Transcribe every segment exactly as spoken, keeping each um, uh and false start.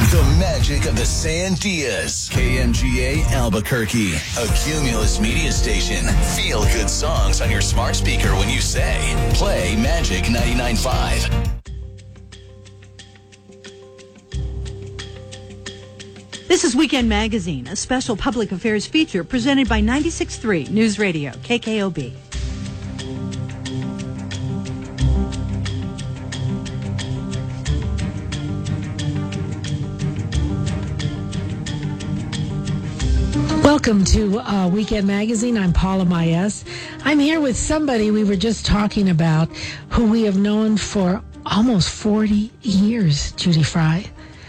The magic of the Sandias. K M G A Albuquerque, a Cumulus media station. Feel good songs on your smart speaker when you say, play Magic ninety-nine point five. This is Weekend Magazine, a special public affairs feature presented by ninety-six point three News Radio, K K O B. Welcome to uh, Weekend Magazine. I'm Paula Maes. I'm here with somebody we were just talking about who we have known for almost forty years, Judy Fry.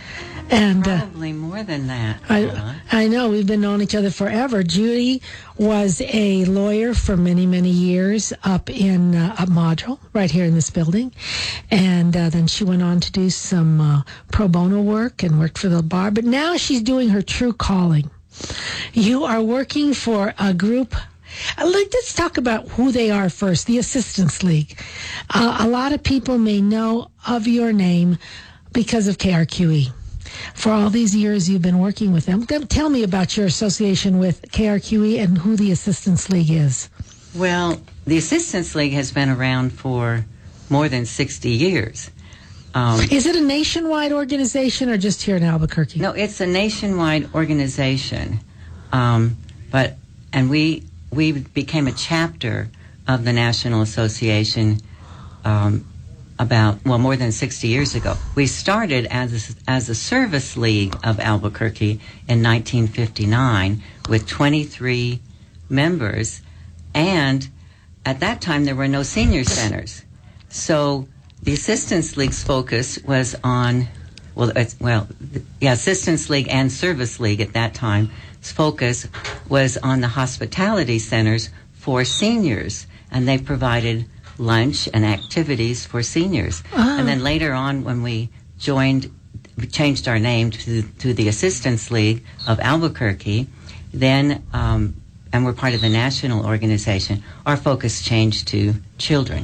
And Probably uh, more than that. I, I know. We've been knowing each other forever. Judy was a lawyer for many, many years up in uh, up Module, right here in this building. And uh, then she went on to do some uh, pro bono work and worked for the bar. But now she's doing her true calling. You are working for a group. Let's talk about who they are first, the Assistance League. Uh, a lot of people may know of your name because of K R Q E. For all these years you've been working with them. Tell me about your association with K R Q E and who the Assistance League is. Well, the Assistance League has been around for more than sixty years. Um, is it a nationwide organization or just here in Albuquerque? No, it's a nationwide organization. Um, but and we we became a chapter of the National Association um, about, well, more than sixty years ago. We started as a, as a service league of Albuquerque in nineteen fifty-nine with twenty-three members, and at that time there were no senior centers. So the Assistance League's focus was on, well, it's, well, yeah, Assistance League and Service League at that time's focus was on the hospitality centers for seniors, and they provided lunch and activities for seniors. Oh. And then later on, when we joined, we changed our name to, to the Assistance League of Albuquerque, then, um, and we're part of the national organization, our focus changed to children.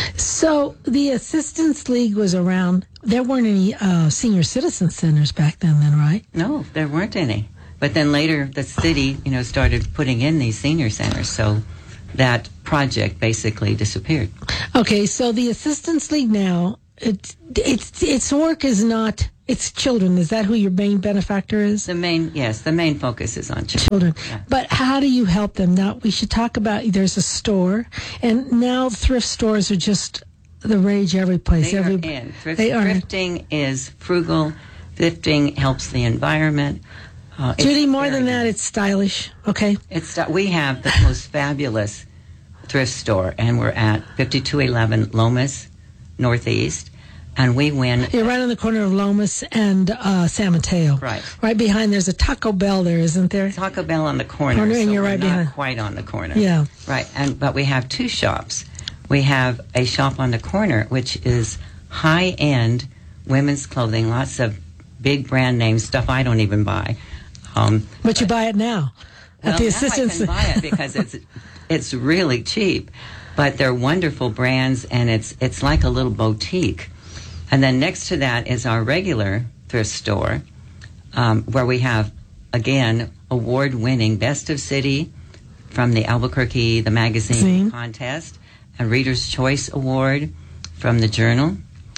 So the Assistance League was around. There weren't any uh, senior citizen centers back then, then, right? No, there weren't any. But then later, the city, you know, started putting in these senior centers, so that project basically disappeared. Okay, so the Assistance League now, it's its its work is not. It's children. Is that who your main benefactor is? The main, yes, the main focus is on children. Children. Yeah. But how do you help them? Now, we should talk about, there's a store, and now thrift stores are just the rage every place. They every, are in. Thrift, they are. Thrifting is frugal. Thrifting helps the environment. Uh, Judy, more than that, it's stylish, okay? It's We have the most fabulous thrift store, and we're at fifty-two eleven Lomas Northeast. And we win. You're right on the corner of Lomas and uh, San Mateo. Right. Right behind, there's a Taco Bell there, isn't there? Taco Bell on the corner. corner so and you're we're right not behind. quite on the corner. Yeah. Right. And But we have two shops. We have a shop on the corner, which is high-end women's clothing, lots of big brand name stuff I don't even buy. Um, but, but you buy it now. Well, at the now assistance. I can buy it because it's it's really cheap. But they're wonderful brands, and it's it's like a little boutique. And then next to that is our regular thrift store, um, where we have, again, award-winning Best of City from the Albuquerque, the magazine See? contest, and Reader's Choice Award from the Journal.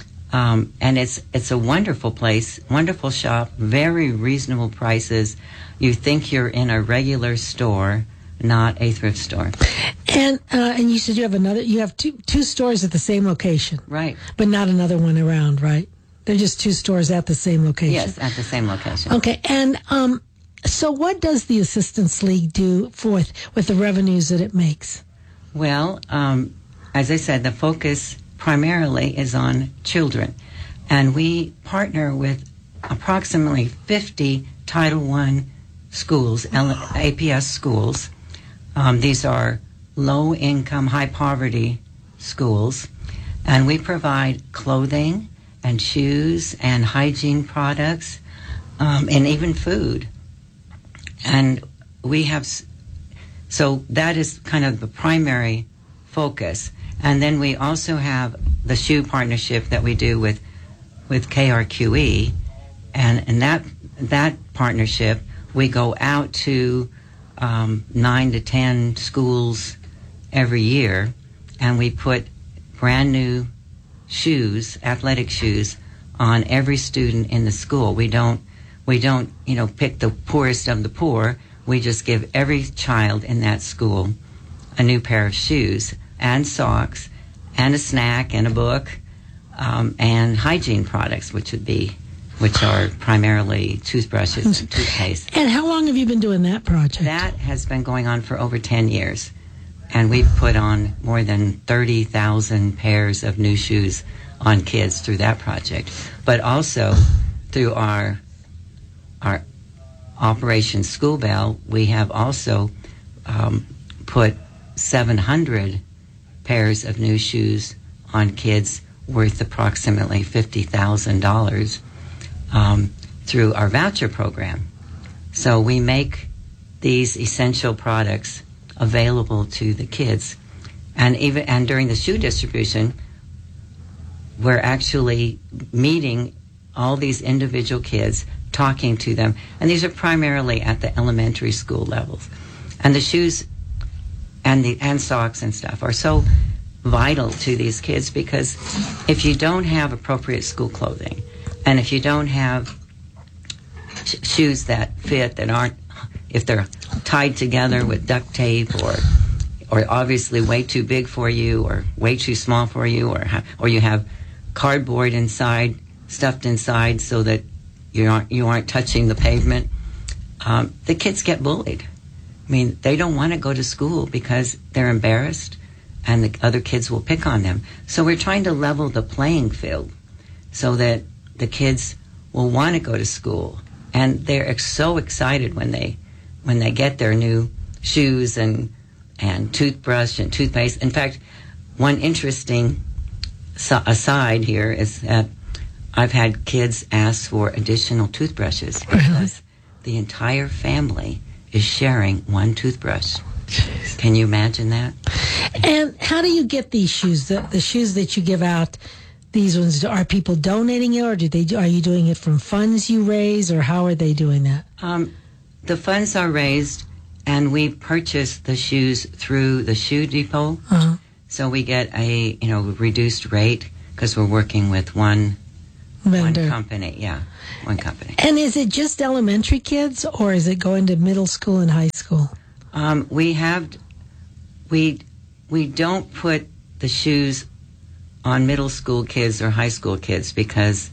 Um, and it's it's a wonderful place, wonderful shop, very reasonable prices. You think you're in a regular store, not a thrift store. And uh, and you said you have another. You have two two stores at the same location, right? But not another one around, right? They're just two stores at the same location. Yes, at the same location. Okay, and um, so what does the Assistance League do for with, with the revenues that it makes? Well, um, as I said, the focus primarily is on children, and we partner with approximately fifty Title One schools, A P S schools. Um, these are low-income, high-poverty schools, and we provide clothing and shoes and hygiene products um, and even food. And we have, so that is kind of the primary focus. And then we also have the shoe partnership that we do with, with K R Q E, and in that that partnership, we go out to um, nine to ten schools every year, and we put brand new shoes, athletic shoes, on every student in the school. We don't, we don't, you know, pick the poorest of the poor. We just give every child in that school a new pair of shoes and socks and a snack and a book um, and hygiene products, which would be, which are primarily toothbrushes and toothpaste. And how long have you been doing that project? That has been going on for over ten years. And we've put on more than thirty thousand pairs of new shoes on kids through that project. But also through our our Operation School Bell, we have also um, put seven hundred pairs of new shoes on kids worth approximately fifty thousand dollars um, through our voucher program. So we make these essential products available to the kids, and even and during the shoe distribution, we're actually meeting all these individual kids, talking to them, and these are primarily at the elementary school levels. And the shoes and the and socks and stuff are so vital to these kids, because if you don't have appropriate school clothing, and if you don't have sh- shoes that fit, that aren't, if they're tied together with duct tape, or or obviously way too big for you, or way too small for you, or ha- or you have cardboard inside, stuffed inside, so that you aren't you aren't touching the pavement, um, the kids get bullied. I mean, they don't want to go to school because they're embarrassed, and the other kids will pick on them. So we're trying to level the playing field so that the kids will want to go to school, and they're ex- so excited when they when they get their new shoes and and toothbrush and toothpaste. In fact, one interesting so- aside here is that I've had kids ask for additional toothbrushes because the entire family is sharing one toothbrush. Jeez. Can you imagine that? And how do you get these shoes? The, the shoes that you give out, these ones, are people donating it, or do they? Are you doing it from funds you raise, or how are they doing that? Um, the funds are raised, and we purchase the shoes through the Shoe Depot. Uh-huh. So we get a you know reduced rate because we're working with one Vendor. one company. Yeah, one company. And is it just elementary kids, or is it going to middle school and high school? Um, we have we we don't put the shoes on middle school kids or high school kids because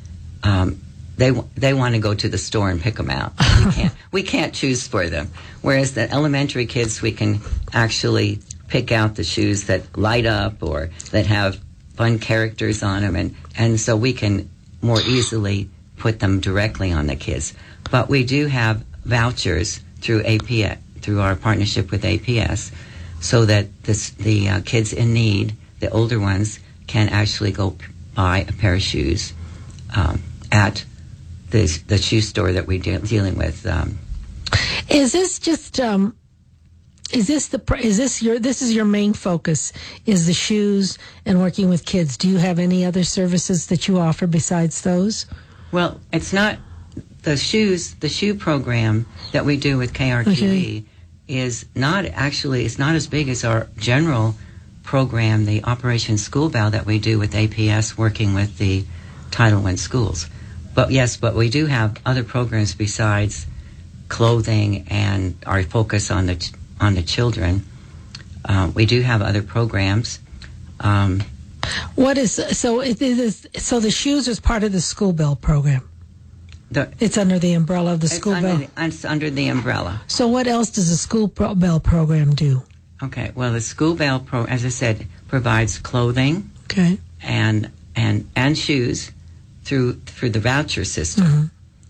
um, they they want to go to the store and pick them out. We can't we can't choose for them. Whereas the elementary kids, we can actually pick out the shoes that light up or that have fun characters on them, and, and so we can more easily put them directly on the kids. But we do have vouchers through A P S, through our partnership with A P S, so that this, the uh, kids in need, the older ones, can actually go p- buy a pair of shoes um, at the the shoe store that we're de- dealing with. Um, is this just? Um, is this the? Is this your? This is your main focus? Is the shoes and working with kids? Do you have any other services that you offer besides those? Well, it's not the shoes. The shoe program that we do with K R Q E Okay. is not actually. It's not as big as our general program, the Operation School Bell that we do with A P S, working with the Title One schools. But yes, but we do have other programs besides clothing and our focus on the ch- on the children. Uh, we do have other programs. Um, What is so? It is so the shoes is part of the School Bell program. the, It's under the umbrella of the it's, School under Bell. the, it's under the umbrella. So what else does the School Pro- Bell program do? Okay. Well, the School Bell pro, as I said, provides clothing Okay. and and and shoes through through the voucher system, Mhm.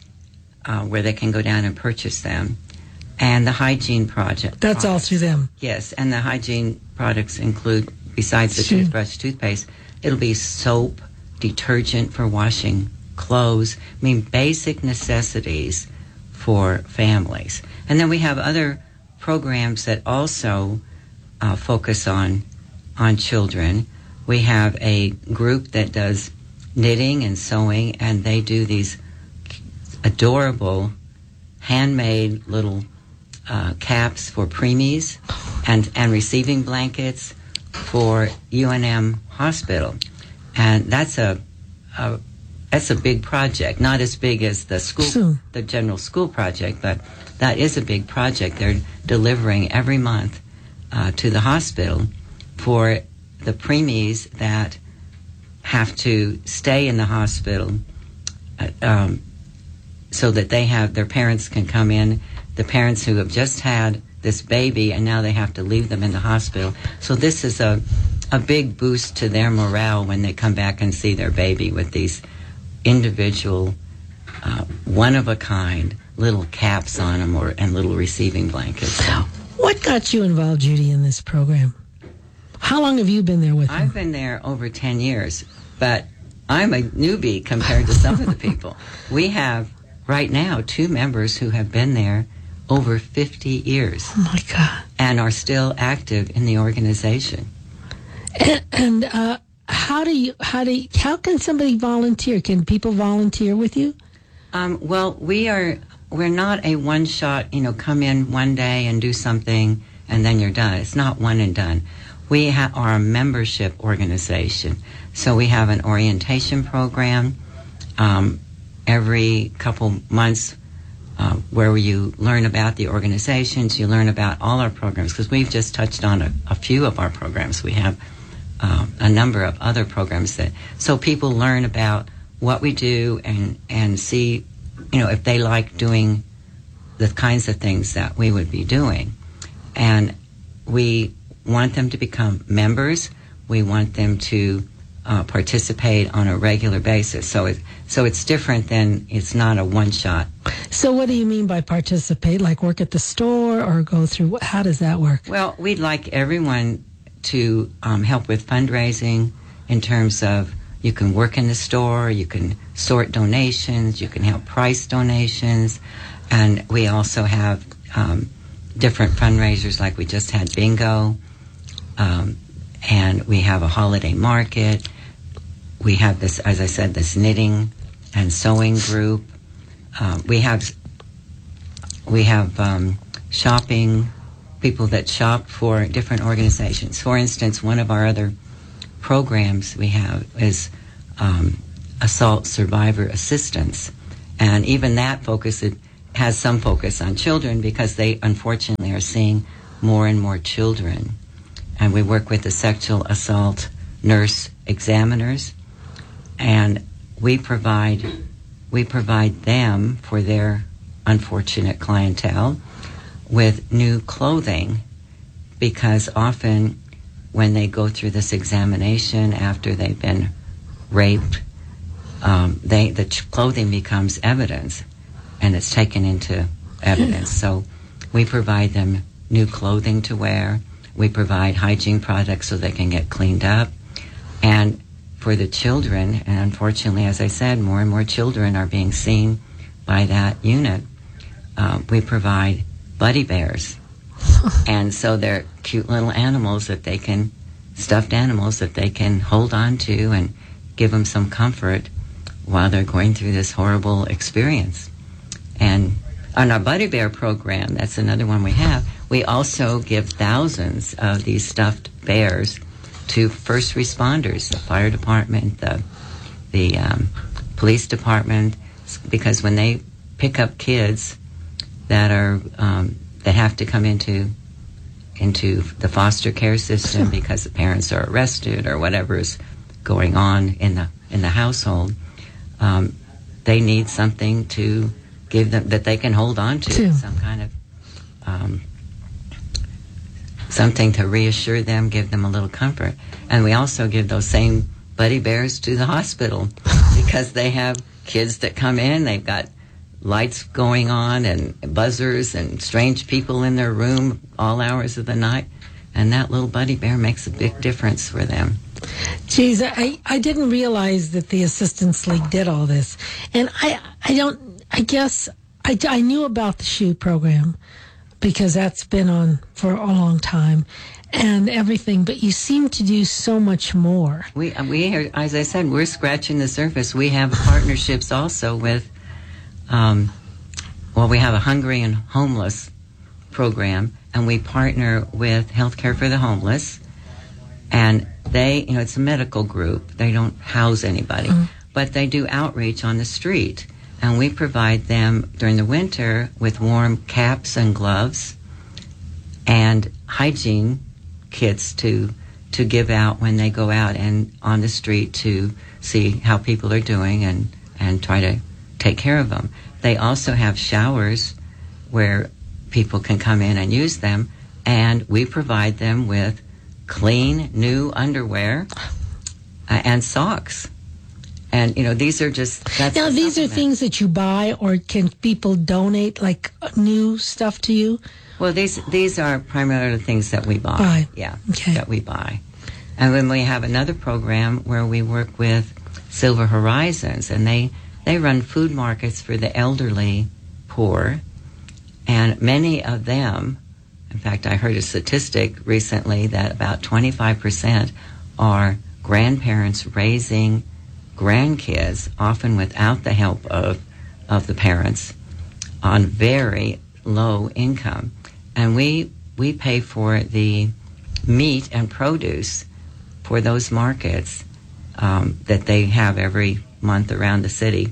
uh, where they can go down and purchase them, and the hygiene project. That's all products. through them. Yes, and the hygiene products include, besides the Sure. toothbrush, toothpaste, it'll be soap, detergent for washing clothes. I mean, basic necessities for families. And then we have other programs that also uh, focus on on children. We have a group that does knitting and sewing, and they do these adorable handmade little uh, caps for preemies and, and receiving blankets for U N M Hospital. And that's a, a that's a big project, not as big as the school, Sure. the general school project, but that is a big project. They're delivering every month uh, to the hospital for the preemies that have to stay in the hospital uh, um, so that they have, their parents can come in, the parents who have just had this baby and now they have to leave them in the hospital. So this is a, a big boost to their morale when they come back and see their baby with these individual, uh, one-of-a-kind little caps on them or, and little receiving blankets. So, What got you involved, Judy, in this program? How long have you been there with them? I've been there over ten years, but I'm a newbie compared to some of the people. We have, right now, two members who have been there over fifty years. Oh, my God. And are still active in the organization. And, and uh, how do you, how do you, how can somebody volunteer? Can people volunteer with you? Um, well, we are, we're not a one-shot, you know, come in one day and do something and then you're done. It's not one and done. We ha- are a membership organization. So we have an orientation program um, every couple months uh, where you learn about the organizations, you learn about all our programs, because we've just touched on a, a few of our programs. We have uh, a number of other programs that, so people learn about what we do and, and see, you know, if they like doing the kinds of things that we would be doing. And we want them to become members. We want them to uh, participate on a regular basis. So it, so it's different than, it's not a one-shot. So what do you mean by participate? Like work at the store or go through, how does that work? Well, we'd like everyone to um, help with fundraising in terms of you can work in the store, you can sort donations, you can help price donations, and we also have um, different fundraisers, like we just had bingo, um, and we have a holiday market. We have this, as I said, this knitting and sewing group. Uh, we have we have um, shopping, people that shop for different organizations. For instance, one of our other programs we have is um, assault survivor assistance, and even that focus it has some focus on children because they unfortunately are seeing more and more children. And we work with the sexual assault nurse examiners, and we provide we provide them for their unfortunate clientele with new clothing, because often when they go through this examination after they've been raped, um, they the ch- clothing becomes evidence, and it's taken into evidence. So we provide them new clothing to wear. We provide hygiene products so they can get cleaned up. And for the children, and unfortunately, as I said, more and more children are being seen by that unit, uh, we provide buddy bears. And so they're cute little animals that they can, stuffed animals that they can hold on to and give them some comfort while they're going through this horrible experience. And on our Buddy Bear program, that's another one we have, we also give thousands of these stuffed bears to first responders, the fire department, the the um, police department, because when they pick up kids that are um, that have to come into into the foster care system because the parents are arrested or whatever is going on in the in the household, um, they need something to give them that they can hold on to, Two. some kind of um, something to reassure them, give them a little comfort. And we also give those same buddy bears to the hospital because they have kids that come in, they've got lights going on and buzzers and strange people in their room all hours of the night, and that little buddy bear makes a big difference for them. Geez, I, I didn't realize that the Assistance League did all this. And I, I don't, I guess I, I knew about the SHOE program because that's been on for a long time and everything, but you seem to do so much more. We, we are, as I said, we're scratching the surface. We have partnerships also with um, well, we have a hungry and homeless program, and we partner with Healthcare for the Homeless, and they, you know, it's a medical group. They don't house anybody, mm. but they do outreach on the street, and we provide them during the winter with warm caps and gloves and hygiene kits to to give out when they go out and on the street to see how people are doing and, and try to take care of them. They also have showers where people can come in and use them, and we provide them with clean, new underwear uh, and socks. And, you know, these are just... That's now, these are things that you buy, or can people donate, like, new stuff to you? Well, these these are primarily things that we buy. Buy. Yeah, okay. that we buy. And then we have another program where we work with Silver Horizons, and they, they run food markets for the elderly poor. And many of them, in fact, I heard a statistic recently that about twenty-five percent are grandparents raising grandkids, often without the help of, of the parents, on very low income. And we we pay for the meat and produce for those markets um, that they have every month around the city,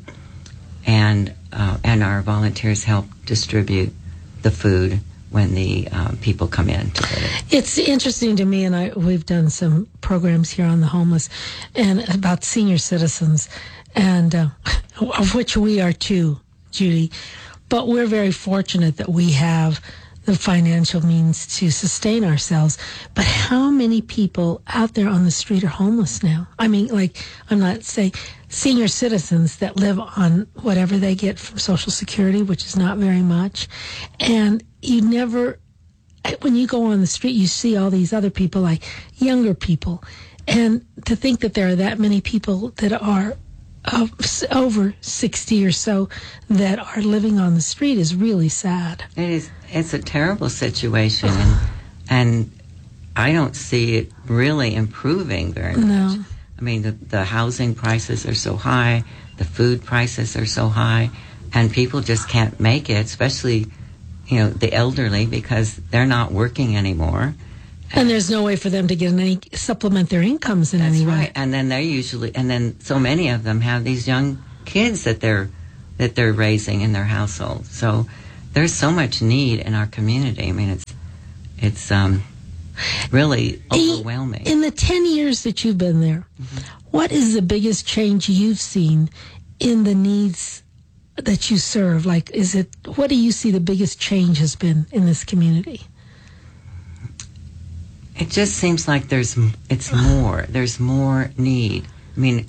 and uh, and our volunteers help distribute the food when the uh, people come in to get it. It's interesting to me, and I we've done some programs here on the homeless and about senior citizens, and uh, of which we are too, Judy. But we're very fortunate that we have the financial means to sustain ourselves. But how many people out there on the street are homeless now? I mean, like, I'm not saying senior citizens that live on whatever they get from Social Security, which is not very much. And you never, when you go on the street, you see all these other people, like younger people. And to think that there are that many people that are Uh, over sixty or so that are living on the street is really sad. It is. It's a terrible situation, and, and I don't see it really improving very much. No. I mean, the, the housing prices are so high, the food prices are so high, and people just can't make it, especially, you know, the elderly, because they're not working anymore. And there's no way for them to get any supplement their incomes in That's any way. right. And then they're usually, and then so many of them have these young kids that they're that they're raising in their household. So there's so much need in our community. I mean, it's it's um, really overwhelming. In the ten years that you've been there, mm-hmm. what is the biggest change you've seen in the needs that you serve? Like, is it, what do you see the biggest change has been in this community? It just seems like there's, it's more, there's more need. I mean,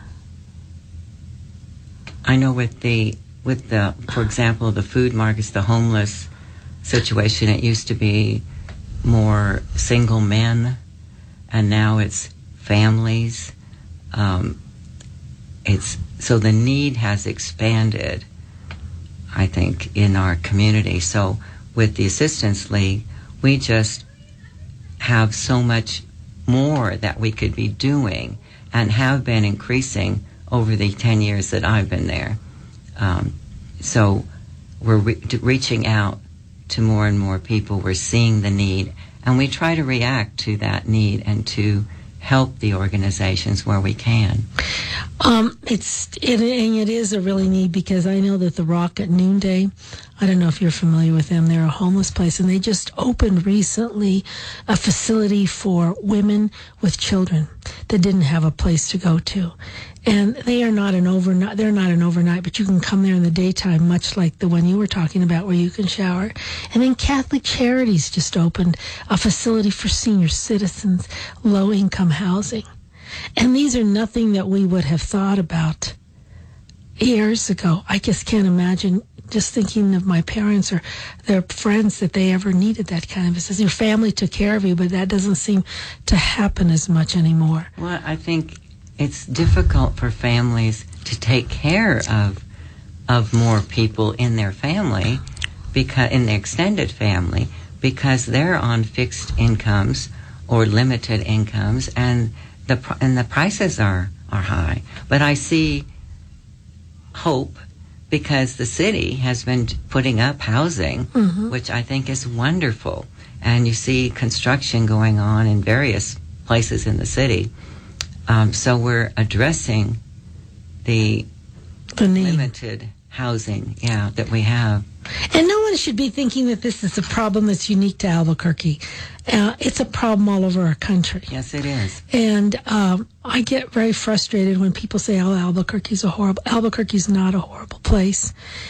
I know with the, with the, for example, the food markets, the homeless situation, it used to be more single men, and now it's families. Um, it's, so the need has expanded, I think, in our community. So with the Assistance League, we just have so much more that we could be doing and have been increasing over the ten years that I've been there. Um, so we're re- reaching out to more and more people. We're seeing the need, and we try to react to that need and to help the organizations where we can. Um, it's it, and it is a really need, because I know that the Rock at Noonday, I don't know if you're familiar with them, they're a homeless place, and they just opened recently a facility for women with children that didn't have a place to go to. And they are not an overnight, they're not an overnight, but you can come there in the daytime, much like the one you were talking about, where you can shower. And then Catholic Charities just opened a facility for senior citizens, low-income housing. And these are nothing that we would have thought about years ago. I just can't imagine, just thinking of my parents or their friends, that they ever needed that kind of assistance. Your family took care of you, but that doesn't seem to happen as much anymore. Well, I think it's difficult for families to take care of of more people in their family, because in the extended family, because they're on fixed incomes or limited incomes, and the and the prices are are high. But I see hope because the city has been putting up housing, mm-hmm. which I think is wonderful. And you see construction going on in various places in the city. Um, so we're addressing the, the limited housing, yeah, that we have. And no one should be thinking that this is a problem that's unique to Albuquerque. Uh, it's a problem all over our country. Yes, it is. And um, I get very frustrated when people say, oh, Albuquerque's a horrible... Albuquerque's not a horrible place.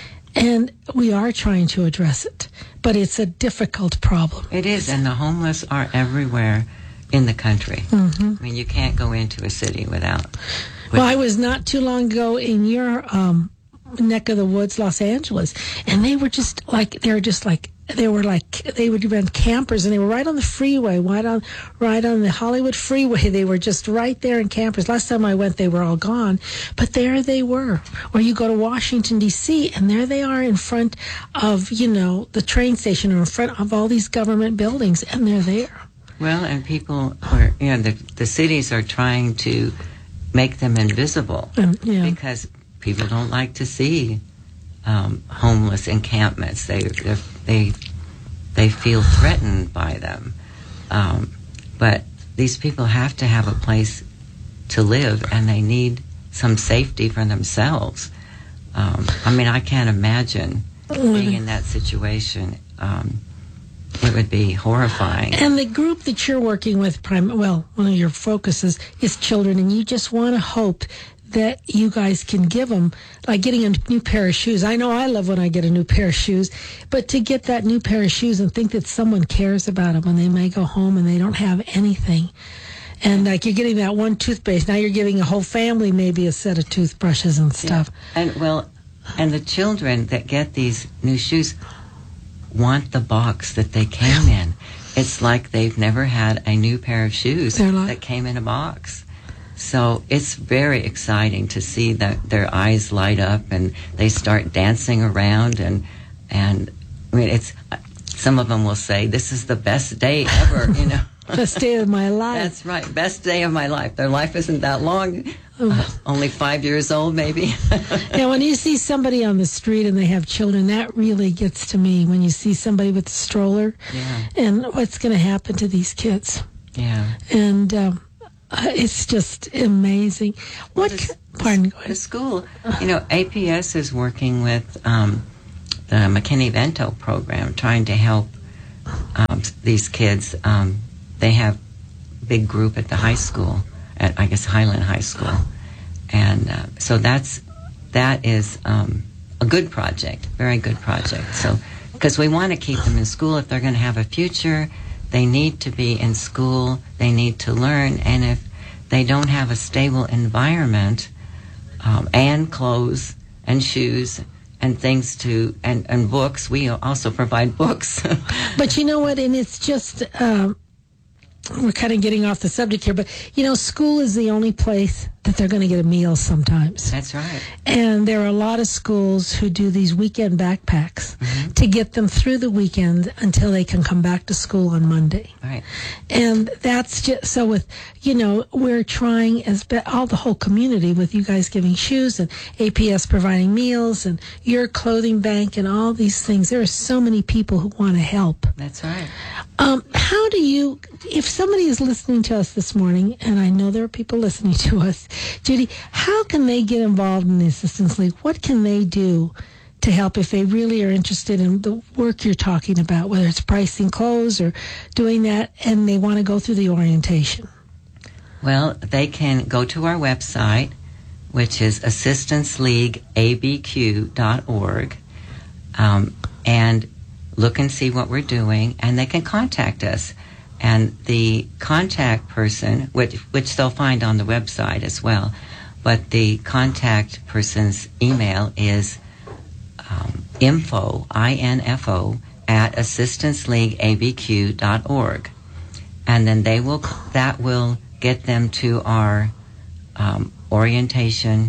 And we are trying to address it. But it's a difficult problem. It is, and the homeless are everywhere in the country. Mm-hmm. I mean, you can't go into a city without... Well, I was not too long ago in your... Um, neck of the woods, Los Angeles, and they were just like they were just like they were like they would have been campers, and they were right on the freeway, right on right on the Hollywood freeway. They were just right there in campers. Last time I went, they were all gone, but there they were. Or you go to Washington D C, and there they are in front of you know the train station, or in front of all these government buildings, and they're there. Well, and people are, you know, the the cities are trying to make them invisible um, yeah. because people don't like to see um, homeless encampments. They they they feel threatened by them. Um, but these people have to have a place to live, and they need some safety for themselves. Um, I mean, I can't imagine being in that situation. Um, it would be horrifying. And the group that you're working with, prim- well, one of your focuses is children, and you just want to hope that you guys can give them, like getting a new pair of shoes. I know I love when I get a new pair of shoes, but to get that new pair of shoes and think that someone cares about them when they may go home and they don't have anything. And like you're getting that one toothpaste, now you're giving a whole family maybe a set of toothbrushes and stuff. Yeah. And well, and the children that get these new shoes want the box that they came in. It's like they've never had a new pair of shoes like, that came in a box. So it's very exciting to see that their eyes light up and they start dancing around, and and I mean it's some of them will say this is the best day ever, you know. Best day of my life. That's right, best day of my life. Their life isn't that long, uh, only five years old maybe. Now, when you see somebody on the street and they have children, that really gets to me. When you see somebody with a stroller, yeah. and what's going to happen to these kids? Yeah, and. Um, Uh, it's just amazing. What? Well, the, pardon, go ahead. The school, you know, A P S is working with um, the McKinney-Vento program, trying to help um, these kids. Um, they have a big group at the high school, at I guess Highland High School, and uh, so that's that is um, a good project, very good project. So, because we want to keep them in school if they're going to have a future. They need to be in school, they need to learn, and if they don't have a stable environment um, and clothes and shoes and things to, and, and books, we also provide books. But you know what, and it's just, um, we're kind of getting off the subject here, but you know, school is the only place that they're going to get a meal sometimes. That's right. And there are a lot of schools who do these weekend backpacks mm-hmm. to get them through the weekend until they can come back to school on Monday. Right. And that's just, so with, you know, we're trying as be, all the whole community with you guys giving shoes and A P S providing meals and your clothing bank and all these things. There are so many people who want to help. That's right. Um, how do you, if somebody is listening to us this morning, and I know there are people listening to us, Judy, how can they get involved in the Assistance League? What can they do to help if they really are interested in the work you're talking about, whether it's pricing clothes or doing that, and they want to go through the orientation? Well, they can go to our website, which is assistance league a b q dot org, um, and look and see what we're doing, and they can contact us. And the contact person, which, which they'll find on the website as well, but the contact person's email is um, info, I N F O, at assistance league a b q dot org. And then they will, that will get them to our um, orientation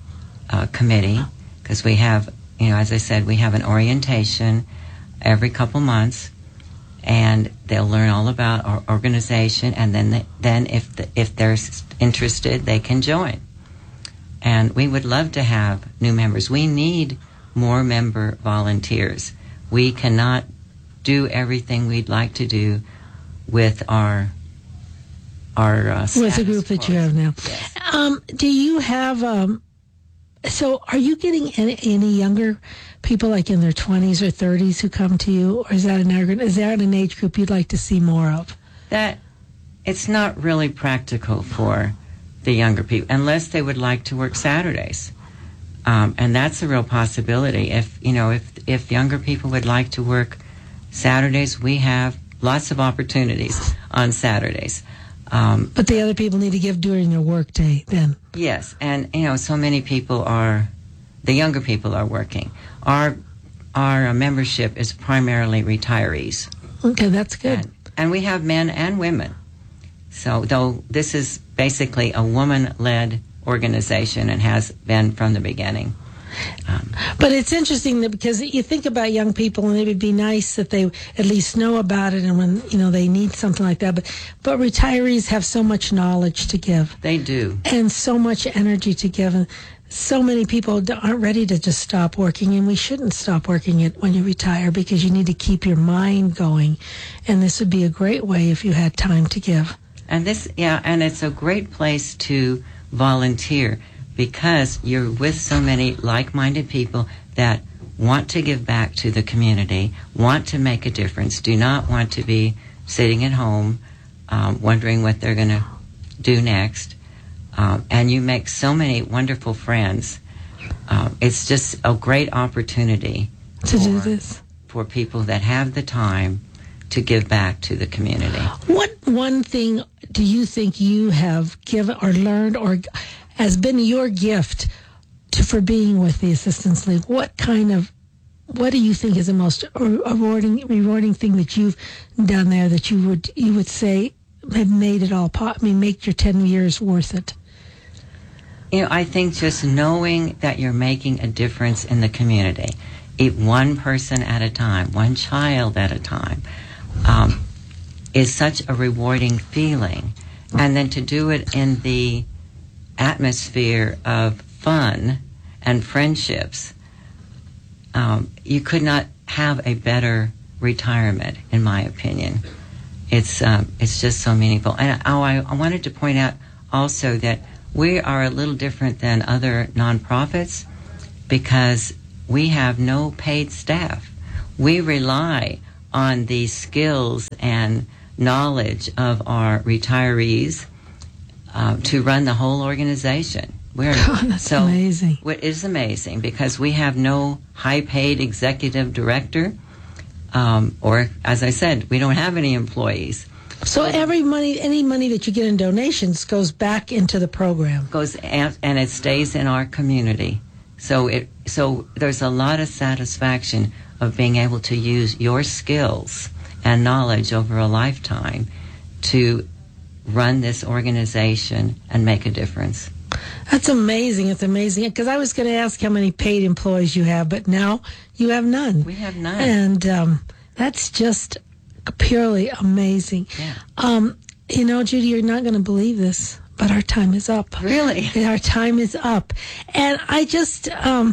uh, committee, because we have, you know, as I said, we have an orientation every couple months, and they'll learn all about our organization, and then they, then if the, if they're interested, they can join. And we would love to have new members. We need more member volunteers. We cannot do everything we'd like to do with our our uh, with the group that you have now. Yes. Um, do you have? Um, so, are you getting any, any younger people, like in their twenties or thirties, who come to you, or is that an is that an age group you'd like to see more of? That it's not really practical for the younger people unless they would like to work Saturdays, um, and that's a real possibility. If you know, if if younger people would like to work Saturdays, we have lots of opportunities on Saturdays. Um, but the other people need to give during their work day then. Yes, and you know, so many people are, the younger people are working. Our our uh, membership is primarily retirees. Okay, that's good. And, and we have men and women. So though this is basically a woman-led organization and has been from the beginning. Um, but it's interesting that because you think about young people, and it would be nice that they at least know about it, and when you know they need something like that. But but retirees have so much knowledge to give. They do, and so much energy to give, and so many people aren't ready to just stop working. And we shouldn't stop working it when you retire, because you need to keep your mind going. And this would be a great way if you had time to give. And this, yeah, and it's a great place to volunteer, because you're with so many like-minded people that want to give back to the community, want to make a difference, do not want to be sitting at home um, wondering what they're going to do next. Um, and you make so many wonderful friends. Um, it's just a great opportunity to for, do this for people that have the time to give back to the community. What one thing do you think you have given or learned or has been your gift to, for being with the Assistance League? What kind of, what do you think is the most rewarding, rewarding thing that you've done there that you would you would say have made it all? I mean, make your ten years worth it. You know, I think just knowing that you're making a difference in the community, it one person at a time, one child at a time, um, is such a rewarding feeling, and then to do it in the atmosphere of fun and friendships, um, you could not have a better retirement, in my opinion. It's um, it's just so meaningful. And oh, I, I wanted to point out also that we are a little different than other nonprofits because we have no paid staff. We rely on the skills and knowledge of our retirees Uh, to run the whole organization. We're, oh, that's so amazing. It is amazing because we have no high-paid executive director, um, or, as I said, we don't have any employees. So every money, any money that you get in donations goes back into the program. Goes and, and it stays in our community. So it so there's a lot of satisfaction of being able to use your skills and knowledge over a lifetime to run this organization and make a difference. That's amazing. It's amazing. Because I was going to ask how many paid employees you have, but now you have none. We have none. And um, that's just purely amazing. Yeah. Um, you know, Judy, you're not going to believe this, but our time is up. Really? Our time is up. And I just... Um,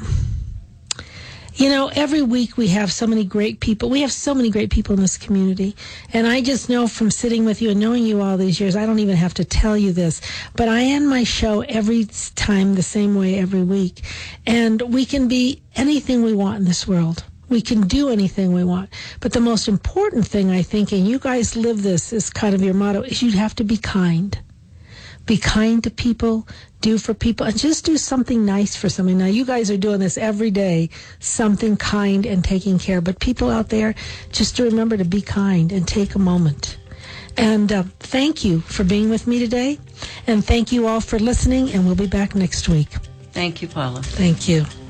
You know, every week we have so many great people. We have so many great people in this community. And I just know from sitting with you and knowing you all these years, I don't even have to tell you this, but I end my show every time the same way every week. And we can be anything we want in this world. We can do anything we want. But the most important thing, I think, and you guys live this, is kind of your motto, is you have to be kind. Be kind to people, do for people, and just do something nice for somebody. Now, you guys are doing this every day, something kind and taking care. But people out there, just to remember to be kind and take a moment. And uh, thank you for being with me today. And thank you all for listening, and we'll be back next week. Thank you, Paula. Thank you.